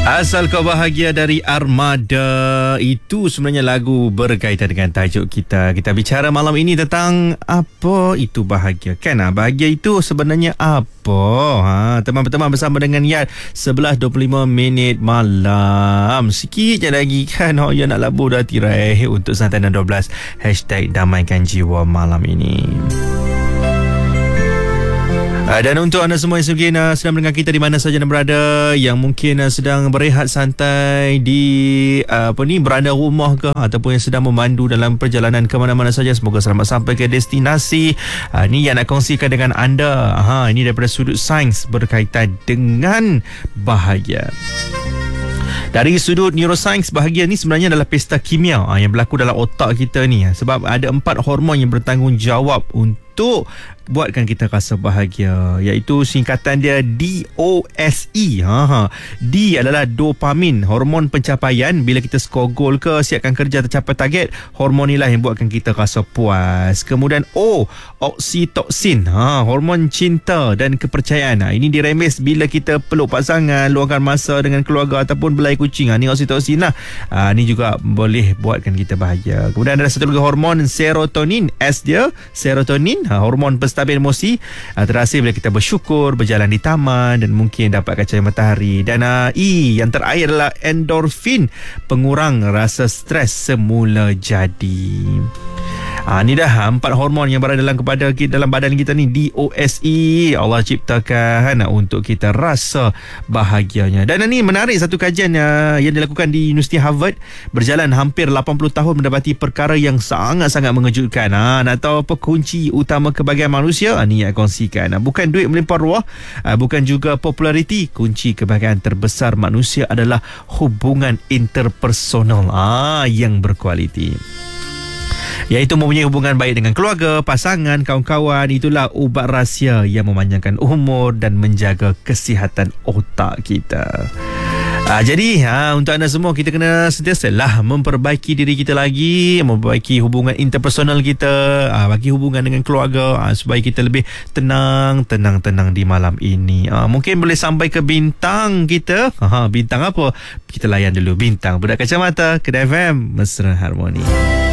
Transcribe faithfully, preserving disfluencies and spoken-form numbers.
Asal Kau Bahagia dari Armada. Itu sebenarnya lagu berkaitan dengan tajuk kita. Kita bicara malam ini tentang apa itu bahagia. Kan ha? Bahagia itu sebenarnya apa? Ha, teman-teman bersama dengan Yad sebelas dua puluh lima minit malam. Sikit je lagi kan. Oh ya, nak labur dah tirai untuk Santanan dua belas. Hashtag Damaikan Jiwa malam ini. Uh, dan untuk anda semua yang mungkin uh, sedang mendengar kita di mana saja anda berada, yang mungkin uh, sedang berehat santai di uh, apa ni beranda rumah ke, ataupun yang sedang memandu dalam perjalanan ke mana-mana saja, semoga selamat sampai ke destinasi. Uh, ni yang nak kongsikan dengan anda. Ha, ini daripada sudut sains berkaitan dengan bahagia. Dari sudut neuroscience, bahagia ni sebenarnya adalah pesta kimia yang berlaku dalam otak kita ni. Sebab ada empat hormon yang bertanggungjawab untuk buatkan kita rasa bahagia, iaitu singkatan dia D O S E. Ha, ha. D adalah dopamin, hormon pencapaian. Bila kita skor gol ke, siapkan kerja tercapai target, hormon inilah yang buatkan kita rasa puas. Kemudian O, oksitoksin, ha, hormon cinta dan kepercayaan. Ha, ini diremes bila kita peluk pasangan, luangkan masa dengan keluarga ataupun belai kucing. Ha, ni oksitoksin lah. Ha, ni juga boleh buatkan kita bahagia. Kemudian ada satu lagi hormon serotonin, S dia serotonin, ha, hormon stabil emosi. uh, Terasa bila kita bersyukur, berjalan di taman dan mungkin dapat cahaya matahari. Dan uh, E yang terakhir adalah endorfin, pengurang rasa stres semula jadi. Ha, ni dah empat hormon yang berada dalam kepada kita, dalam badan kita ni, D O S E. Allah ciptakan untuk kita rasa bahagianya. Dan ini menarik, satu kajian uh, yang dilakukan di Universiti Harvard, berjalan hampir lapan puluh tahun mendapati perkara yang sangat-sangat mengejutkan. Ha, nak tahu apa kunci utama kebahagiaan manusia? Ha, ni yang kongsikan. Ha, bukan duit melimpah ruah, ha, bukan juga populariti. Kunci kebahagiaan terbesar manusia adalah hubungan interpersonal ha, yang berkualiti, iaitu mempunyai hubungan baik dengan keluarga, pasangan, kawan-kawan. Itulah ubat rahsia yang memanjangkan umur dan menjaga kesihatan otak kita. Ha, jadi ha, untuk anda semua, kita kena sentiasalah memperbaiki diri kita lagi, memperbaiki hubungan interpersonal kita, ha, bagi hubungan dengan keluarga, ha, supaya kita lebih tenang, tenang, tenang di malam ini. Ha, mungkin boleh sampai ke bintang kita. Ha, bintang apa? Kita layan dulu bintang Budak Kacamata, Kedah F M, Mesra Harmoni.